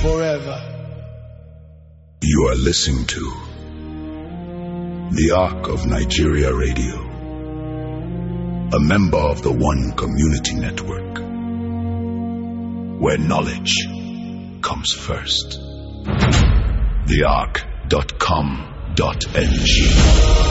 forever. You are listening to the Arc of Nigeria Radio, a member of the One Community Network, where knowledge comes first. TheArc.com.ng